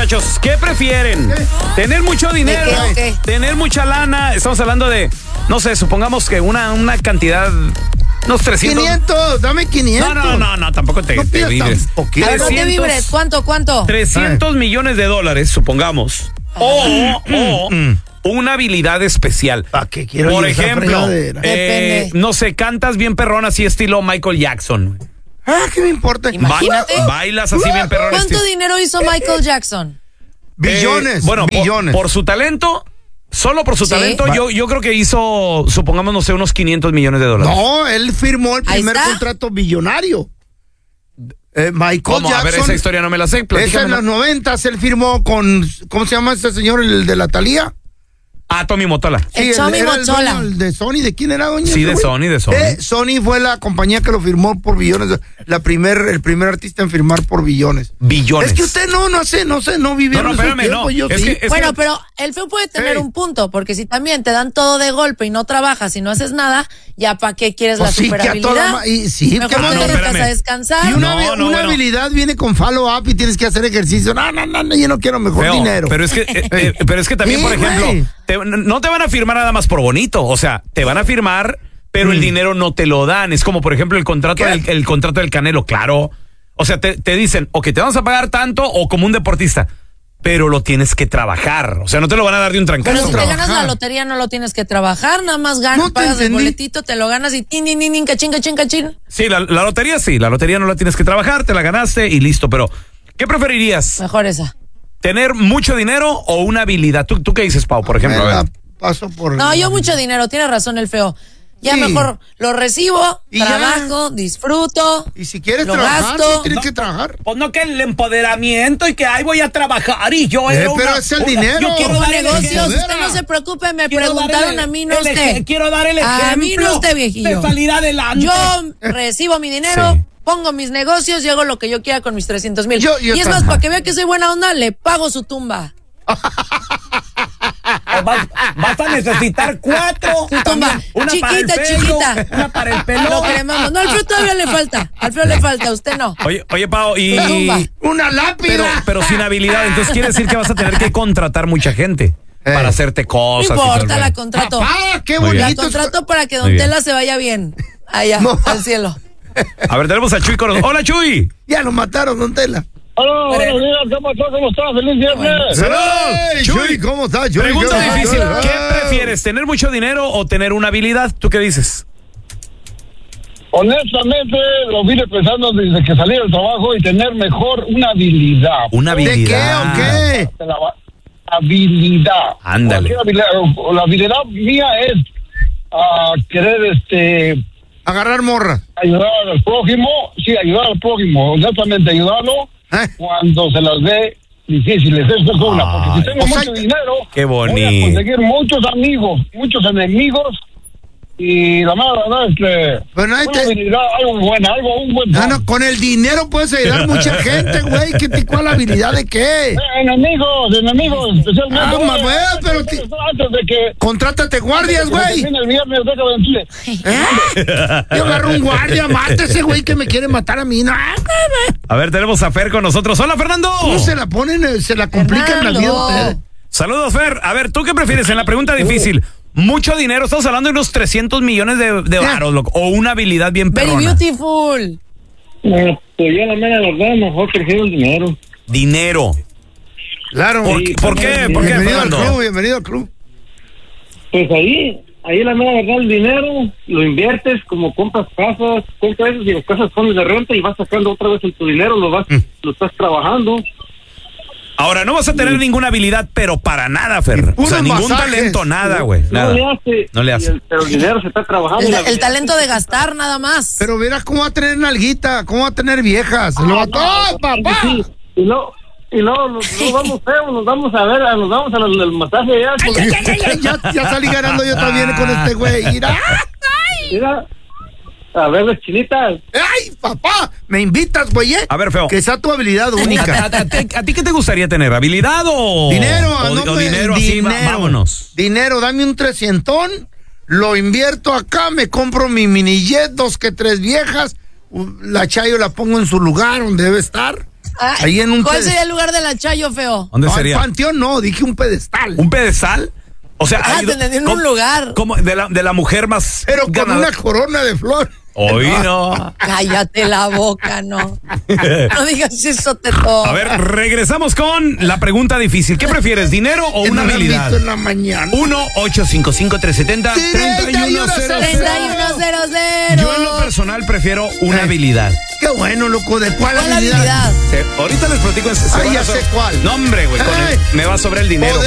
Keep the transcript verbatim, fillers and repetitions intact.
muchachos, ¿qué prefieren? ¿Qué? ¿Tener mucho dinero? ¿Qué, qué? ¿Tener mucha lana? Estamos hablando de, no sé, supongamos que una, una cantidad... Unos trescientos. quinientos, dame quinientos. No, no, no, no, tampoco te, no te vibres. A ver, no te vibres. ¿Cuánto, cuánto? trescientos millones de dólares, supongamos. O, o una habilidad especial. ¿Para qué quiero Por yo esa ejemplo, fregadera? eh, no sé, cantas bien perrón así estilo Michael Jackson. Ah, ¿qué me importa? Imagínate. Ba- bailas así bien perrón. ¿Cuánto estilo- dinero hizo Michael Jackson? Billones. Eh, bueno, por- billones. Por, su talento, solo por su Sí. talento, Va- yo, yo creo que hizo, supongamos, no sé, unos quinientos millones de dólares. No, él firmó el Ahí primer está. contrato billonario. Eh, Michael ¿Cómo? Jackson. A ver, esa historia no me la sé. Esa en platícamela. los noventas él firmó con, ¿cómo se llama este señor, el de la Thalía? Ah, Tommy Motola. El Tommy era el Motola. dueño, el de Sony, ¿de quién era, doña? Sí, ese de güey? Sony, de Sony. Eh, Sony fue la compañía que lo firmó por billones. La primer, el primer artista en firmar por billones. Billones. Es que usted no, no sé, no sé, no vivió No, no, en esos espérame, no. tiempos, yo Es sí. que- es Bueno, que- pero el feo puede tener Sí. un punto, porque si también te dan todo de golpe y no trabajas y no haces nada, ya para qué quieres Pues la sí, que a superhabilidad. toda ma- y sí, Mejor que te no, dedicas espérame. a descansar. Y una, No, no, una bueno. habilidad viene con follow up y tienes que hacer ejercicio. No, no, no, no, yo no quiero mejor Feo, dinero. Pero es que, eh, eh, pero es que también, Sí, por ejemplo, güey. te- no te van a firmar nada más por bonito. O sea, te van a firmar, pero Mm. el dinero no te lo dan. Es como, por ejemplo, el contrato, ¿Qué? del, el contrato del Canelo, claro. O sea, te, te dicen, o que te vamos a pagar tanto, o como un deportista, pero lo tienes que trabajar. O sea, no te lo van a dar de un Pero trancazo. si te trabajar. ganas la lotería no lo tienes que trabajar, nada más ganas, No te pagas el entendí. boletito, te lo ganas y tin, tin, tin, tin, cachín, cachín, cachín. Sí, la, la lotería sí. La lotería no la tienes que trabajar, te la ganaste y listo. Pero, ¿qué preferirías? Mejor esa. ¿Tener mucho dinero o una habilidad? ¿Tú, tú qué dices, Pau, por ejemplo? Me A la ver. paso por... No, yo mucho dinero, tiene razón el feo. Ya Sí. mejor lo recibo, Y ya. trabajo, disfruto. Y si quieres lo trabajar, gasto. sí tienes No. que trabajar. Pues no, que el empoderamiento y que ahí voy a trabajar y yo Eh, era pero una- es el una- dinero. Yo quiero Como dar el negocios, ejemplo. usted no se preocupe, me Quiero dar preguntaron el- a mí, no el usted. eje- quiero dar el ejemplo. A mí no usted, viejillo. De salir adelante. Yo recibo mi dinero, Sí. pongo mis negocios y hago lo que yo quiera con mis trescientos mil. Yo- yo Y es más, también. para que vea que soy buena onda, le pago su tumba. Vas, vas a necesitar cuatro. Su tumba. También, una para el Chiquita, pelo, chiquita. Una para el Lo pelo. queremos. No, al feo todavía le falta. Al feo le falta, a usted no. Oye, oye, Pau, y. La tumba. Una lápida. Pero, pero sin habilidad. Entonces quiere decir que vas a tener que contratar mucha gente Eh. para hacerte No cosas. y todo el importa, la rollo. contrato. Ah, qué Muy bien. La bonito. contrato para que Muy Don bien. Tela se vaya bien. Allá, No. al cielo. A ver, tenemos a Chuy con nosotros. Hola, Chuy. Ya lo mataron, don Tela. Hola, buenos días, ¿qué pasó? ¿Cómo estás? ¡Feliz viernes! Saludos. Hey, Chuy. Chuy, ¿cómo estás, Chuy? Pregunta ¿Qué difícil. pasó? ¿Qué prefieres? ¿Tener mucho dinero o tener una habilidad? ¿Tú qué dices? Honestamente, lo vine pensando desde que salí del trabajo y tener mejor una habilidad. Una ¿De qué habilidad. o qué? De la habilidad. Ándale. Cualquier habilidad. O la habilidad mía es ah, querer este Agarrar morra. ayudar al prójimo. Sí, ayudar al prójimo. Honestamente, ayudarlo ¿Eh? cuando se las ve difíciles. Eso es una. Porque Ay. si tengo O sea, mucho dinero, qué voy a bonito. conseguir muchos amigos, muchos enemigos. Y la mala verdad es que Pero nadie una te- habilidad, algo buena, algo, un buen No, plan. no, con el dinero puedes ayudar a mucha gente, güey. ¿Qué te cuál habilidad de qué? Eh, enemigos, enemigos, especialmente. Ah, Oye, ma, güey, pero antes, ti- antes de que Contrátate guardias, antes de que güey. termine el viernes, déjame decirle. ¿Eh? Yo agarro un guardia, mátese, güey, que me quiere matar a mí. No, A ver, tenemos a Fer con nosotros. Hola, Fernando. ¿cómo se la ponen? eh, Se la complican la vida a Fernando. ustedes. Saludos, Fer. A ver, ¿tú qué prefieres en la pregunta difícil? Mucho dinero, estamos hablando de unos trescientos millones de, de varos, loco, o una habilidad bien Very perrona. beautiful. Eh, pues yo la mera verdad, mejor prefiero el dinero. Dinero. Claro. ¿Por, qué? ¿Por qué? ¿Por qué, Bienvenido al Fernando? club, bienvenido al club. Pues ahí, ahí la mera verdad, el dinero lo inviertes, como compras casas, compras eso y las casas pones de renta y vas sacando otra vez el tu dinero, lo vas, lo estás trabajando. Ahora, no vas a tener ninguna habilidad, pero para nada, Fer. O sea, puros ningún masajes. talento, nada, güey. No Nada. le hace. No le y hace. el- pero el dinero se está trabajando. El, y la- el talento de gastar nada más. Pero verás cómo va a tener nalguita, cómo va a tener viejas. Lo va a- ¡Oh, papá! Sí, y luego, y luego nos, nos vamos feo, nos vamos a ver, nos vamos al, al masaje allá. con- ya, ya salí ganando yo también con este güey. Mira. Mira, a ver las chinitas. ¡Ay, papá! ¿Me invitas, güey? eh? A ver, feo. Que sea tu habilidad ¿A, a- única. a ti- a ti qué te gustaría tener? ¿Habilidad o Dinero, o, no o me- dinero así? va- dinero. Vámonos. Dinero, dame un trescientón, lo invierto acá, me compro mi mini jet, dos que tres viejas, u- la Chayo la pongo en su lugar donde debe estar. Ah, Ahí en un ¿Cuál pedestal. sería el lugar de la Chayo, feo? ¿Dónde No, sería? el panteón no, dije un pedestal. ¿Un pedestal? O sea, Ah, ahí te do- entendí en ¿cómo- un lugar. cómo? De la, de la mujer más. Pero con ganadora. una corona de flor. Hoy no. Cállate la boca, no. No digas eso, Teto. A ver, regresamos con la pregunta difícil. ¿Qué prefieres, dinero o Que una no la han habilidad? visto en la mañana. uno ocho cinco cinco tres siete cero treinta y uno cero cero. treinta y uno cero cero. Yo en lo personal prefiero una Eh. habilidad. Qué bueno, loco. ¿De cuál, ¿Cuál habilidad? habilidad? Sí, ahorita les platico. se Ah, van ya a so- sé cuál. No, hombre, güey. con Ay. el- Me va sobre el dinero. Poder